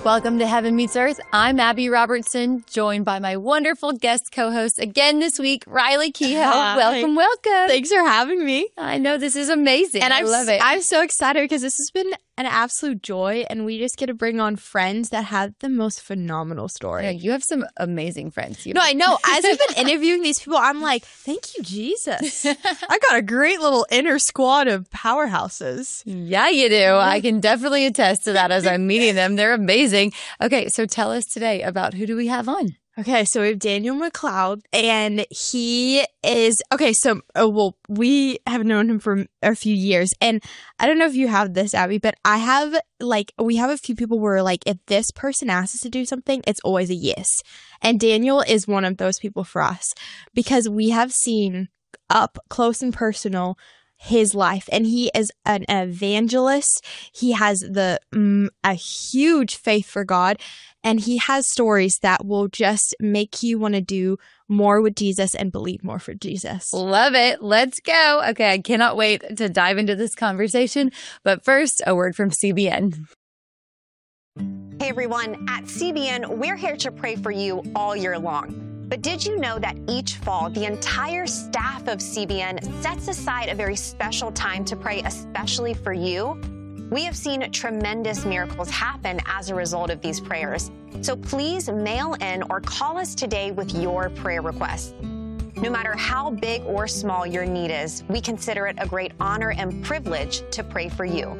Welcome to Heaven Meets Earth. I'm Abby Robertson, joined by my wonderful guest co-host again this week, Riley Kehoe. Welcome. Thanks for having me. I know this is amazing. And I love it. I'm so excited because this has been an absolute joy, and we just get to bring on friends that have the most phenomenal story. Yeah, you have some amazing friends. No, I know. As we've been interviewing these people, I'm like, thank you, Jesus. I got a great little inner squad of powerhouses. Yeah, you do. I can definitely attest to that as I'm meeting them. They're amazing. Okay, so tell us today about who do we have on? Okay, so we have Daniel McLeod, and he is, we have known him for a few years, and I don't know if you have this, Abby, but we have a few people where, if this person asks us to do something, it's always a yes. And Daniel is one of those people for us, because we have seen up close and personal his life, and he is an evangelist. He has a huge faith for God, and he has stories that will just make you want to do more with Jesus and believe more for Jesus. Love it. Let's go. Okay, I cannot wait to dive into this conversation. But first, a word from CBN. Hey everyone, at CBN, we're here to pray for you all year long. But did you know that each fall, the entire staff of CBN sets aside a very special time to pray especially for you? We have seen tremendous miracles happen as a result of these prayers. So please mail in or call us today with your prayer requests. No matter how big or small your need is, we consider it a great honor and privilege to pray for you.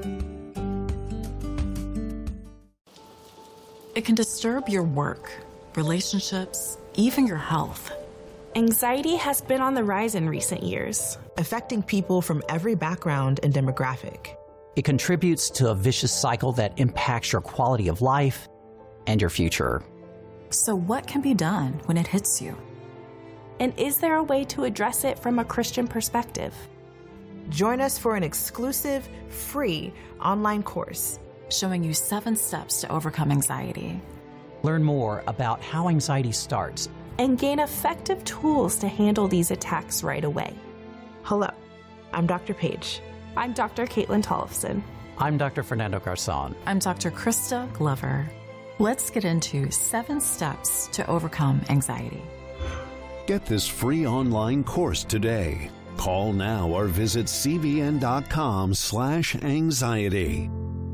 It can disturb your work, relationships, even your health. Anxiety has been on the rise in recent years, affecting people from every background and demographic. It contributes to a vicious cycle that impacts your quality of life and your future. So what can be done when it hits you? And is there a way to address it from a Christian perspective? Join us for an exclusive, free online course showing you 7 steps to overcome anxiety. Learn more about how anxiety starts and gain effective tools to handle these attacks right away. Hello, I'm Dr. Paige. I'm Dr. Caitlin Tollefson. I'm Dr. Fernando Garzon. I'm Dr. Krista Glover. Let's get into 7 steps to overcome anxiety. Get this free online course today. Call now or visit cbn.com/anxiety.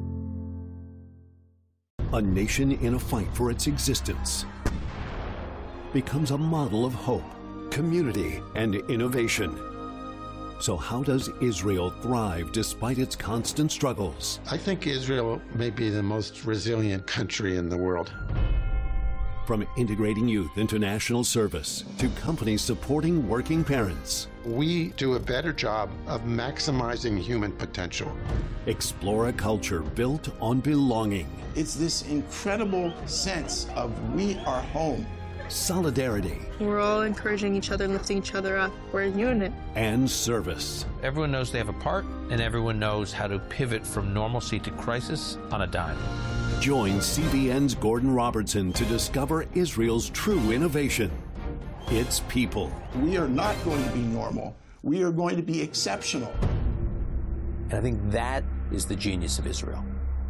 A nation in a fight for its existence becomes a model of hope, community, and innovation. So how does Israel thrive despite its constant struggles? I think Israel may be the most resilient country in the world. From integrating youth into national service to companies supporting working parents, we do a better job of maximizing human potential. Explore a culture built on belonging. It's this incredible sense of we are home. Solidarity. We're all encouraging each other, lifting each other up. We're a unit. And service. Everyone knows they have a part, and everyone knows how to pivot from normalcy to crisis on a dime. Join CBN's Gordon Robertson to discover Israel's true innovation. Its people. We are not going to be normal. We are going to be exceptional. And I think that is the genius of Israel.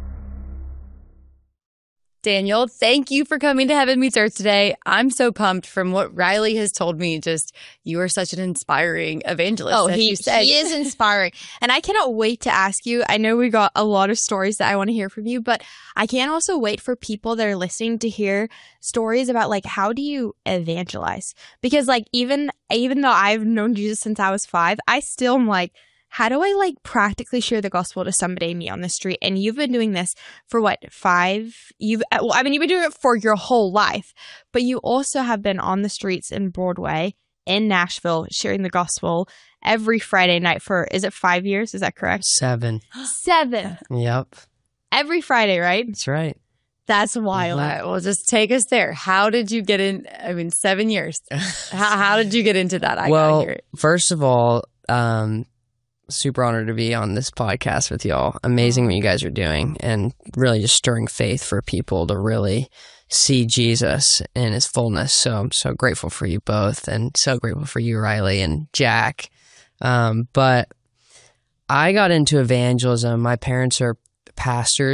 Daniel, thank you for coming to Heaven Meets Earth today. I'm so pumped from what Riley has told me. Just, you are such an inspiring evangelist. Oh, he is inspiring. And I cannot wait to ask you. I know we got a lot of stories that I want to hear from you, but I can't also wait for people that are listening to hear stories about how do you evangelize? Because even though I've known Jesus since I was 5, I still am how do I practically share the gospel to somebody I meet on the street? And you've been doing this for 5? You've been doing it for your whole life, but you also have been on the streets in Broadway in Nashville sharing the gospel every Friday night for, is it 5 years? Is that correct? 7. 7. Yep. Every Friday, right? That's right. That's wild. Well, just take us there. How did you get in? 7 years. how did you get into that? I gotta hear it. First of all, super honored to be on this podcast with y'all. Amazing what you guys are doing, and really just stirring faith for people to really see Jesus in his fullness. So I'm so grateful for you both, and so grateful for you, Riley and Jack. But I got into evangelism. My parents are pastors,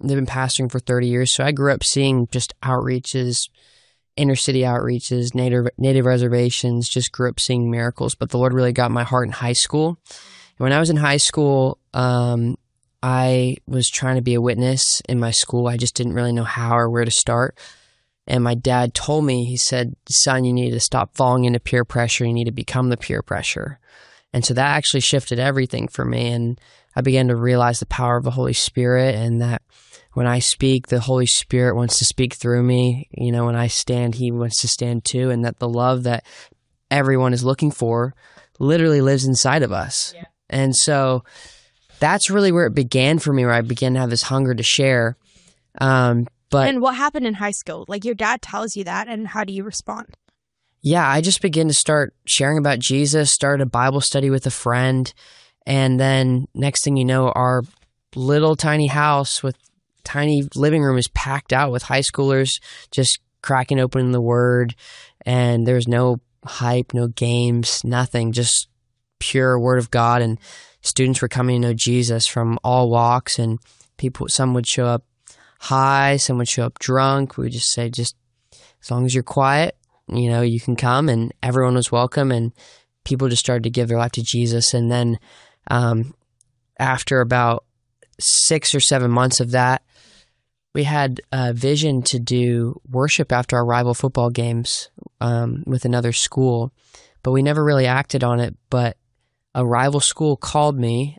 they've been pastoring for 30 years. So I grew up seeing just outreaches, inner city outreaches, native reservations, just grew up seeing miracles. But the Lord really got my heart in high school. And when I was in high school, I was trying to be a witness in my school. I just didn't really know how or where to start. And my dad told me, he said, son, you need to stop falling into peer pressure. You need to become the peer pressure. And so that actually shifted everything for me. And I began to realize the power of the Holy Spirit, and that when I speak, the Holy Spirit wants to speak through me. You know, when I stand, he wants to stand too. And that the love that everyone is looking for literally lives inside of us. Yeah. And so that's really where it began for me, where I began to have this hunger to share. And what happened in high school? Like, your dad tells you that, and how do you respond? Yeah, I just began to start sharing about Jesus, started a Bible study with a friend, and then next thing you know, our little tiny house with tiny living room is packed out with high schoolers just cracking open the Word, and there's no hype, no games, nothing, just pure Word of God, and students were coming to know Jesus from all walks, and some would show up high, some would show up drunk. We would just say, just as long as you're quiet, you know, you can come, and everyone was welcome, and people just started to give their life to Jesus. And then after about 6 or 7 months of that, we had a vision to do worship after our rival football games with another school, but we never really acted on it. But a rival school called me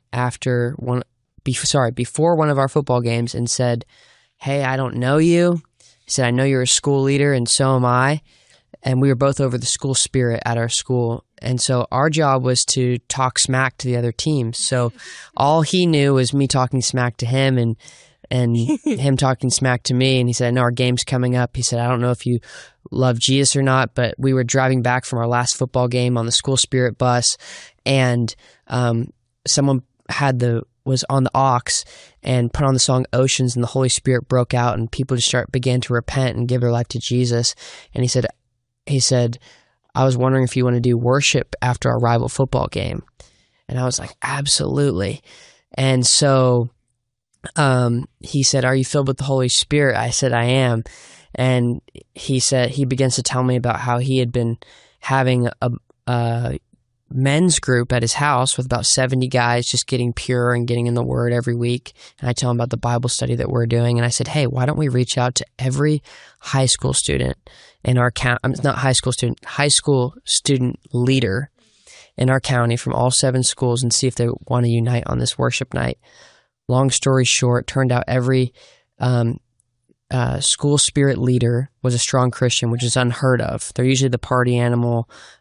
before one of our football games and said, hey, I don't know you. He said, I know you're a school leader, and so am I. And we were both over the school spirit at our school. And so our job was to talk smack to the other teams. So all he knew was me talking smack to him and him talking smack to me. And he said, I know our game's coming up. He said, I don't know if you love Jesus or not, but we were driving back from our last football game on the school spirit bus, and someone was on the aux and put on the song Oceans, and the Holy Spirit broke out, and people just began to repent and give their life to Jesus. And he said, I was wondering if you want to do worship after our rival football game. And I was like, absolutely. And so he said, are you filled with the Holy Spirit? I said, I am. And he begins to tell me about how he had been having a men's group at his house with about 70 guys, just getting pure and getting in the Word every week. And I tell him about the Bible study that we're doing. And I said, hey, why don't we reach out to every high school student in our county, high school student leader in our county from all 7 schools, and see if they want to unite on this worship night. Long story short, turned out every school spirit leader was a strong Christian, which is unheard of. They're usually the party animal,